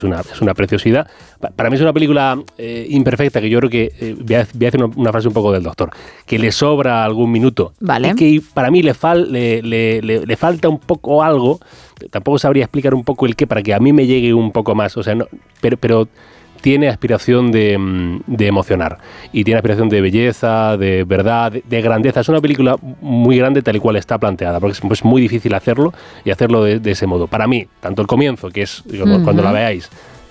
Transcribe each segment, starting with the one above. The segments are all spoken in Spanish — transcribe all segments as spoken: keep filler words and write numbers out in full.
Es una, es una preciosidad. Para mí es una película eh, imperfecta, que yo creo que, eh, voy, a, voy a hacer una, una frase un poco del doctor, que le sobra algún minuto. Vale. Y que para mí le, fal, le, le, le, le falta un poco algo, tampoco sabría explicar un poco el qué, para que a mí me llegue un poco más. O sea, no, pero, pero tiene aspiración de, de emocionar. Y tiene aspiración de belleza, de verdad, de, de grandeza. Es una película muy grande tal y cual está planteada, porque es, es muy difícil hacerlo y hacerlo de, de ese modo. Para mí, tanto el comienzo, que es cuando, uh-huh. cuando la veáis,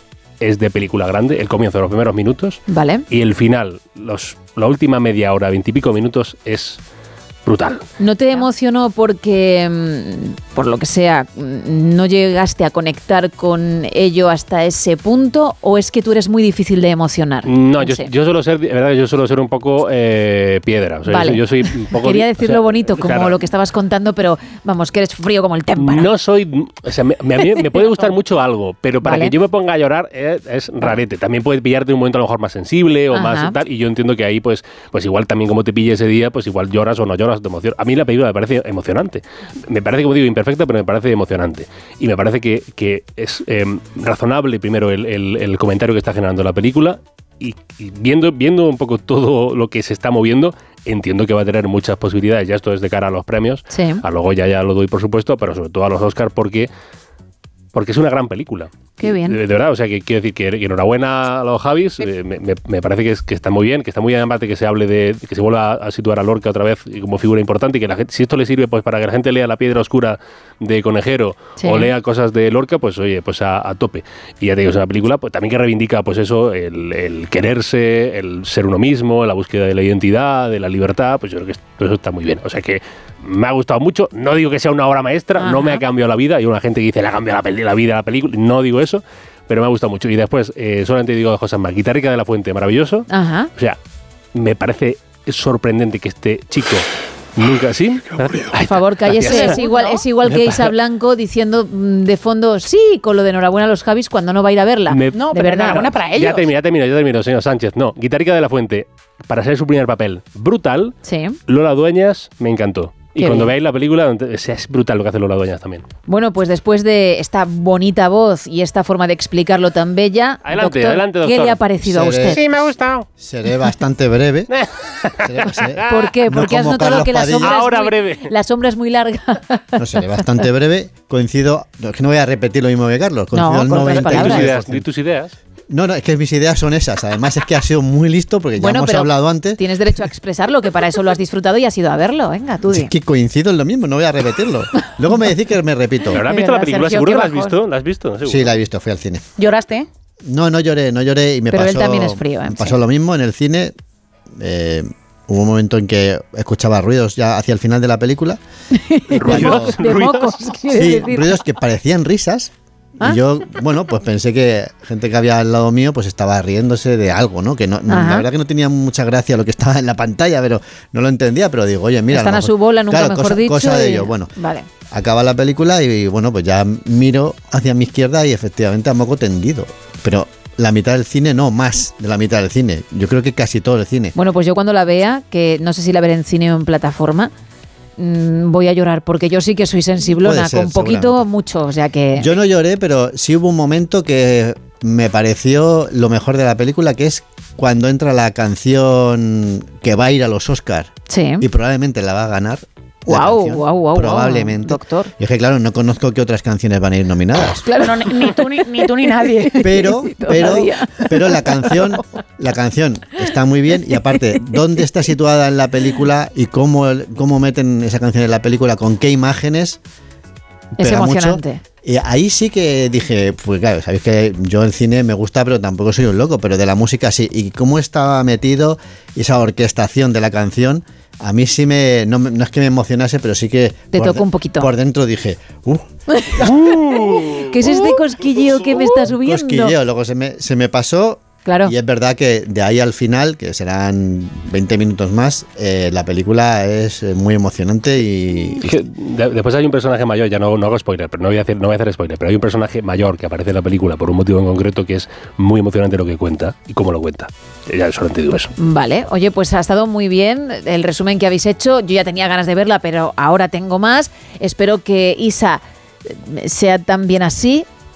es de película grande, el comienzo de los primeros minutos, vale. y el final, los, la última media hora, veintipico minutos, es brutal. ¿No te emocionó porque, por lo que sea, no llegaste a conectar con ello hasta ese punto, o es que tú eres muy difícil de emocionar? No, yo, yo suelo ser, verdad, yo suelo ser un poco eh, piedra. O sea, vale. yo, soy, yo soy un poco. Quería decirlo, o sea, bonito, como claro, lo que estabas contando, pero vamos, que eres frío como el témpano. No soy, o sea, me, me, a mí me puede gustar mucho algo, pero para vale. que yo me ponga a llorar es, es rarete. También puede pillarte en un momento a lo mejor más sensible o Ajá. más tal, y yo entiendo que ahí, pues, pues igual también como te pille ese día, pues igual lloras o no lloras, te emocionas. A mí la película me parece emocionante. Me parece, como digo, imperfecta, pero me parece emocionante. Y me parece que, que es eh, razonable primero el, el, el comentario que está generando la película, y, y viendo, viendo un poco todo lo que se está moviendo, entiendo que va a tener muchas posibilidades. Ya esto es de cara a los premios, sí. a luego ya, ya lo doy por supuesto, pero sobre todo a los Oscars, porque porque es una gran película. Qué bien. De, de verdad, o sea, que quiero decir que, que enhorabuena a los Javis, sí. eh, me, me parece que, es, que está muy bien, que está muy bien además de que se hable de, que se vuelva a situar a Lorca otra vez como figura importante, y que la gente, si esto le sirve pues para que la gente lea La piedra oscura de Conejero, sí. o lea cosas de Lorca, pues oye, pues a, a tope. Y ya te digo, es una película pues también que reivindica pues eso, el, el quererse, el ser uno mismo, la búsqueda de la identidad, de la libertad, pues yo creo que todo eso está muy bien. O sea que me ha gustado mucho, no digo que sea una obra maestra, Ajá. no me ha cambiado la vida, hay una gente que dice le ha cambiado la, peli, la vida a la película, no digo eso, pero me ha gustado mucho. Y después, eh, solamente digo cosas más, Guitarrica de la Fuente, maravilloso. Ajá. O sea, me parece sorprendente que este chico nunca sí. Por favor, cállese, es igual, es igual que Isa Blanco diciendo de fondo sí, con lo de enhorabuena a los Javis cuando no va a ir a verla. Me, no, de pero verdad. Enhorabuena para ellos. Ya termino, ya termino, ya termino, señor Sánchez. No, Guitarrica de la Fuente, para ser su primer papel, brutal. Sí. Lola Dueñas, me encantó. Y Qué cuando bien. veáis la película, es brutal lo que hace Lola Dueñas también. Bueno, pues después de esta bonita voz y esta forma de explicarlo tan bella, adelante, doctor, adelante, doctor. ¿qué le ha parecido Seré, a usted? Sí, me ha gustado. Seré bastante breve. seré, seré, ¿Por qué? Porque no has notado Carlos que la sombra, Ahora es muy, breve. la sombra es muy larga. No, seré bastante breve. Coincido, no, es que no voy a repetir lo mismo que Carlos. Coincido No, al con tus noventa y palabras. nueve Di por tus ideas, ciento. di tus ideas. No, no, es que mis ideas son esas. Además es que ha sido muy listo porque ya Bueno, hemos pero hablado antes. tienes derecho a expresarlo, que para eso lo has disfrutado y has ido a verlo. Venga, tú di. Es que coincido en lo mismo, no voy a repetirlo. Luego me decís que me repito. ¿Pero has De visto la verdad, película? Sergio, ¿Seguro qué que la has bajón. visto? ¿La has visto? ¿Seguro? Sí, la he visto, fui al cine. ¿Lloraste? No, no lloré, no lloré y me Pero pasó. él también es frío, ¿eh? Me pasó Sí. lo mismo en el cine. Eh, hubo un momento en que escuchaba ruidos ya hacia el final de la película. ¿Ruidos? De ¿Ruidos? mocos, quiere Sí, decir. ruidos que parecían risas. ¿Ah? Y yo, bueno, pues pensé que gente que había al lado mío pues estaba riéndose de algo, ¿no? Que no, no- Ajá. la verdad que no tenía mucha gracia lo que estaba en la pantalla, pero no lo entendía, pero digo, oye, mira, Están lo a mejor- su bola, nunca claro, mejor cosa, dicho. cosa de y- ello. Bueno, Vale. acaba la película y bueno, pues ya miro hacia mi izquierda y efectivamente a moco tendido. Pero la mitad del cine, no, más de la mitad del cine. Yo creo que casi todo el cine. Bueno, pues yo cuando la vea, que no sé si la veré en cine o en plataforma, mmm, voy a llorar, porque yo sí que soy sensiblona, Puede ser, con poquito, seguramente. mucho, o sea que... Yo no lloré, pero sí hubo un momento que me pareció lo mejor de la película, que es cuando entra la canción que va a ir a los Oscars Sí. y probablemente la va a ganar. la Guau, canción, guau, guau, probablemente. guau, doctor. Y es que claro, no conozco qué otras canciones van a ir nominadas. Claro, no, ni, ni tú ni, ni tú ni nadie. Pero, pero, Todavía. pero la canción, la canción está muy bien y aparte, ¿dónde está situada en la película y cómo, cómo meten esa canción en la película, con qué imágenes? Es Pega mucho. emocionante. Y ahí sí que dije, pues claro, sabéis que yo el cine me gusta, pero tampoco soy un loco, pero de la música sí. Y cómo estaba metido esa orquestación de la canción, a mí sí me, no, me- no es que me emocionase, pero sí que... Te por tocó de- un poquito. Por dentro dije, uh, ¿Qué es este cosquilleo que me está subiendo? cosquilleo. Luego se me, se me pasó. Claro. Y es verdad que de ahí al final, que serán veinte minutos más, eh, la película es eh, muy emocionante y... Es que de- después hay un personaje mayor, ya no, no hago spoiler, pero no voy, a hacer, no voy a hacer spoiler, pero hay un personaje mayor que aparece en la película por un motivo en concreto que es muy emocionante lo que cuenta y cómo lo cuenta. Ya solamente digo eso. Vale, oye, pues ha estado muy bien el resumen que habéis hecho. Yo ya tenía ganas de verla, pero ahora tengo más. Espero que Isa eh, sea también así.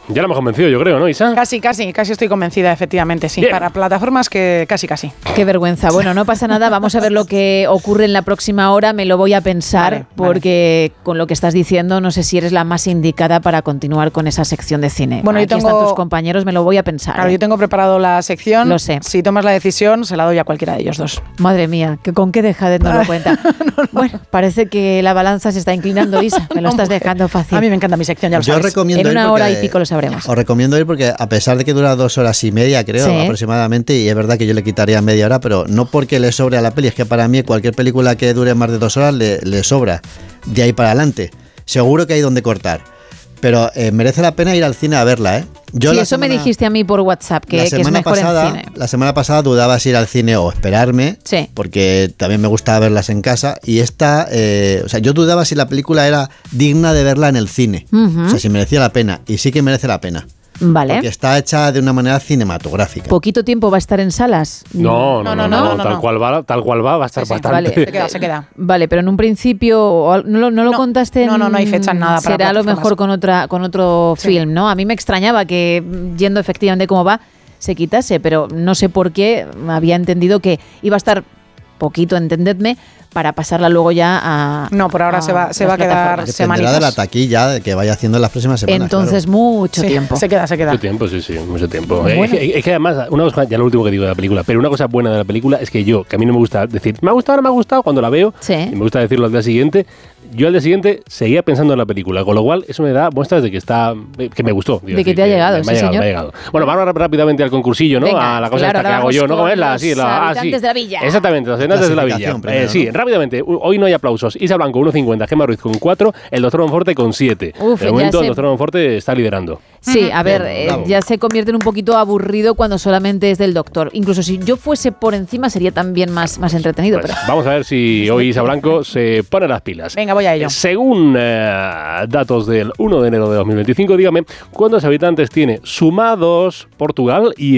Ya la hemos convencido, yo creo, ¿no, Isa? Casi, casi, casi estoy convencida, efectivamente, sí. Bien. Para plataformas que casi, casi. Qué vergüenza. Bueno, no pasa nada. Vamos a ver lo que ocurre en la próxima hora. Me lo voy a pensar Vale, porque con lo que estás diciendo no sé si eres la más indicada para continuar con esa sección de cine. Bueno, yo Aquí tengo- están tus compañeros, me lo voy a pensar. Claro, ¿eh? yo tengo preparado la sección. Lo sé. Si tomas la decisión, se la doy a cualquiera de ellos dos. Madre mía, que con qué dejadez no lo cuenta. Bueno, parece que la balanza se está inclinando, Isa. Me lo estás dejando fácil. A mí me encanta mi sección, ya lo Yo sabes. recomiendo En ir una porque- hora y pico lo sabremos. Os recomiendo ir porque a pesar de que dura dos horas y media, creo, Sí. aproximadamente, y es verdad que yo le quitaría media hora, pero no porque le sobre a la peli, es que para mí cualquier película que dure más de dos horas le, le sobra. De ahí para adelante. Seguro que hay donde cortar. Pero eh, merece la pena ir al cine a verla, ¿eh? Yo sí, la eso me semana- dijiste a mí por WhatsApp, que, la que es semana mejor pasada, en cine. La semana pasada dudaba si ir al cine o esperarme, Sí. porque también me gustaba verlas en casa. Y esta, eh, o sea, yo dudaba si la película era digna de verla en el cine. Ujú. O sea, si merecía la pena. Y sí que merece la pena. Vale. Porque está hecha de una manera cinematográfica. ¿Poquito tiempo va a estar en salas? No, no, no, no, no, no, no, tal no. cual va, tal cual va, va a estar Sí, sí, bastante. vale. Se queda, se queda. Vale, pero en un principio o al- no, lo- no lo No, contaste. no, no, no hay en- fecha en nada para Será a lo plataformas. mejor con otra con otro Sí. film, ¿no? A mí me extrañaba que mm, yendo efectivamente cómo va se quitase, pero no sé por qué había entendido que iba a estar poquito, entendedme, para pasarla luego ya a. No, por ahora a se va- se las va a quedar plataformas. Dependerá semanitas. de la taquilla que vaya haciendo en las próximas semanas. Entonces claro. mucho Sí, tiempo. Se queda, se queda. Mucho tiempo, sí, sí, mucho tiempo. Bueno. Es, que, es que además, una cosa, ya lo último que digo de la película, pero una cosa buena de la película es que yo, que a mí no me gusta decir, me ha gustado, no me ha gustado, cuando la veo, Sí. y me gusta decirlo al día siguiente, yo al día siguiente seguía pensando en la película, con lo cual eso me da muestras de que está, que me gustó. Digo, De que sí, te ha llegado, me sí, ha llegado, señor. me ha llegado. Bueno, vamos rápidamente al concursillo, ¿no? Venga, a la cosa claro, esta que ahora hago yo, vamos ¿no? ¿Cómo con es? La, los sí, la, ah, sí. habitantes de la villa. Exactamente, los habitantes de la villa. Clasificación Eh, primero, sí, ¿no? rápidamente, u- hoy no hay aplausos. Isa Blanco, uno cincuenta, Gemma Ruiz con cuatro, el doctor Monforte con siete. Uf, De ya momento, sé. el doctor Monforte está liderando. Sí, a ver, Bien, eh, bravo. ya se convierte en un poquito aburrido cuando solamente es del doctor. Incluso si yo fuese por encima sería también más, más entretenido. Pues pero vamos a ver si hoy Isa Blanco se pone las pilas. Venga, voy a ello. Según eh, datos del uno de enero de dos mil veinticinco, dígame, ¿cuántos habitantes tiene sumados Portugal y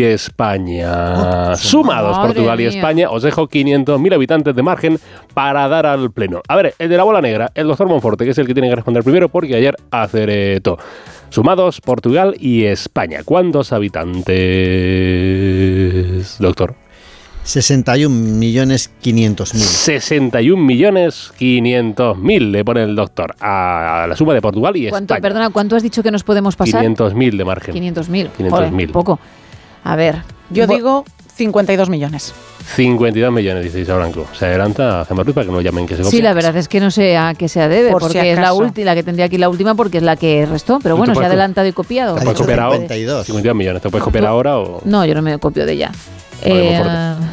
España? Sumados Madre Portugal y mía. España, os dejo quinientos mil habitantes de margen para dar al pleno. A ver, el de la bola negra, el doctor Monforte, que es el que tiene que responder primero porque ayer acertó. Sumados Portugal y España. ¿Cuántos habitantes, doctor? sesenta y un millones quinientos mil. sesenta y un millones quinientos mil le pone el doctor a la suma de Portugal y ¿cuánto, España. perdona, ¿cuánto has dicho que nos podemos pasar? quinientos mil de margen. quinientos mil. quinientos mil. Poco. A ver. Yo Bo- digo cincuenta y dos millones. cincuenta y dos millones, dice Isa Blanco. Se adelanta a Gemma Ruiz para que no llamen que se copia. Sí, la verdad es que no sé a qué se debe, Por si porque es la acaso. última, la que tendría aquí la última, porque es la que restó. Pero Tú bueno, te se ha puedes- adelantado y copiado. Ha ¿Te puedes dicho copiar ahora? cincuenta y dos. cincuenta y dos millones. ¿Te puedes copiar ahora o...? No, yo no me copio de ella. Vale, Eh, Monforte.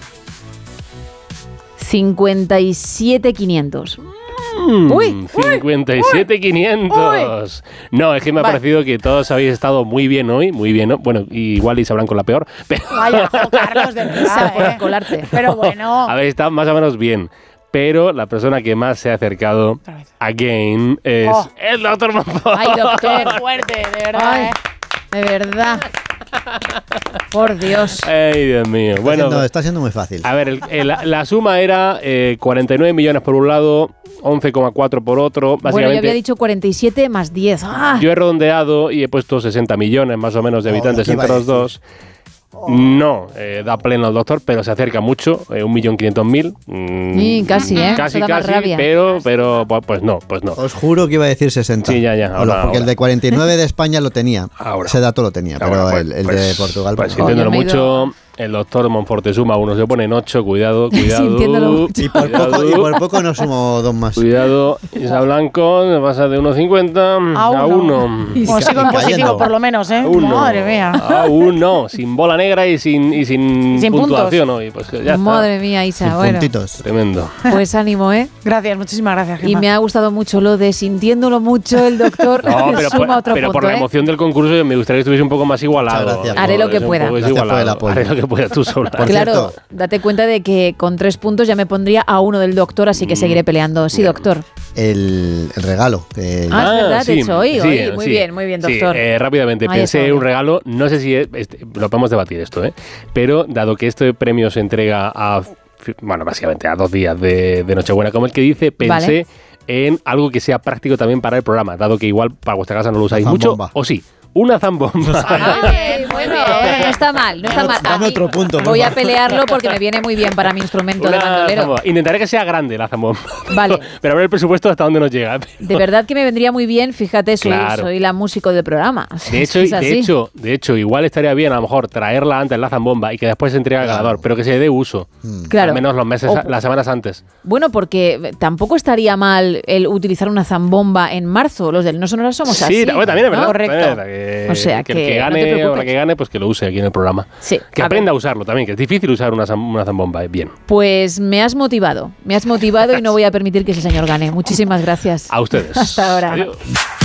cincuenta y siete mil quinientos. Mm, Uy, cincuenta y siete mil quinientos. No, es que me ha Vale. parecido que todos habéis estado muy bien hoy, muy bien. ¿no? Bueno, igual Isa Blanco la peor, pero Vaya, jo, Carlos, de Esa verdad, por ¿eh? colarte. Pero bueno. habéis estado más o menos bien. Pero la persona que más se ha acercado Otra vez. a Game es Oh. el doctor Monforte. Ay, Qué doctor. fuerte, de verdad, Ay, ¿eh? de verdad. Por Dios. Ay, Dios mío. Está, Bueno, siendo, está siendo muy fácil. a ver, el- el- la, la suma era eh, cuarenta y nueve millones por un lado, once coma cuatro por otro. Bueno, yo Básicamente, había dicho cuarenta y siete más diez. ¡Ah! yo he redondeado y he puesto sesenta millones más o menos de Oh, habitantes ¿qué iba entre a los decir? dos. No, eh, da pleno al doctor, pero se acerca mucho, eh, un millón quinientos mil. Mm, Sí, casi, ¿eh? Casi, Eso da más casi, rabia. pero, pero pues, pues no, pues no. Os juro que iba a decir sesenta. Sí, ya, ya, Hola, ahora, porque el ahora. de cuarenta y nueve de España lo tenía. Ahora. Ese dato lo tenía, pero Ahora, pues, el, el pues, de Portugal... Pues pues, sintiéndolo Oye, me he ido- mucho, el doctor Monforte suma uno, se pone en ocho, cuidado, cuidado. Sintiéndolo mucho. y, por cuidado. poco, y por poco no sumo dos más. Cuidado, Isa Blanco, me pasa de uno cincuenta A a uno. uno. Bueno, sigo en cayendo. positivo, por lo menos, ¿eh? A uno. Madre mía. A uno, sin bola negra y sin, y sin, Sin puntuación hoy. Pues ya está. Madre mía, Isa. Sin Bueno, puntitos. Tremendo. pues ánimo, ¿eh? Gracias, muchísimas gracias, Y Gemma. me ha gustado mucho lo de sintiéndolo mucho el doctor. No, pero, suma por, otro pero por punto, la ¿eh? emoción del concurso me gustaría que estuviese un poco más igualado. Muchas gracias. Haré lo que Es un pueda. poco Gracias por el desigualado. apoyo. Haré lo que pueda tú sola. Por Claro, cierto- date cuenta de que con tres puntos ya me pondría a uno del doctor, así que Mm, seguiré peleando. Sí, bien. doctor. El, el regalo. que- Ah, es verdad, de hecho, hoy, sí, hoy. Muy sí. bien, muy bien, Sí, doctor. eh, rápidamente, Ay, pensé eso, en un bien. regalo, no sé si es- este, lo podemos debatir esto, ¿eh? Pero dado que este premio se entrega a, bueno, básicamente a dos días de, de Nochebuena, como el que dice, pensé Vale. en algo que sea práctico también para el programa, dado que igual para vuestra casa no lo usáis La mucho, zambomba. o sí. una zambomba. Ay, muy bien. No está mal, no está mal. Dame A mí otro punto, por voy a favor. pelearlo porque me viene muy bien para mi instrumento de Una bandolero. zambomba. Intentaré que sea grande la zambomba. Vale. Pero a ver el presupuesto hasta dónde nos llega. De verdad que me vendría muy bien, fíjate, soy, Claro. soy la músico del programa. De hecho, Es de así. hecho, de hecho, igual estaría bien a lo mejor traerla antes la zambomba y que después se entregue al Claro. ganador, pero que se le dé uso. Claro. Al menos los meses, O- las semanas antes. Bueno, porque tampoco estaría mal el utilizar una zambomba en marzo. Los del No Sonoras somos así. Sí, bueno, también es ¿no? verdad. Correcto. también es verdad que, O sea que que el que no te gane o preocupes. la que gane, pues que lo use aquí en el programa. Sí, Que a aprenda ver. a usarlo también, que es difícil usar una, zam- una zambomba. eh, Bien. Pues me has motivado, me has motivado y no voy a permitir que ese señor gane. Muchísimas gracias. A ustedes. Hasta ahora. Adiós.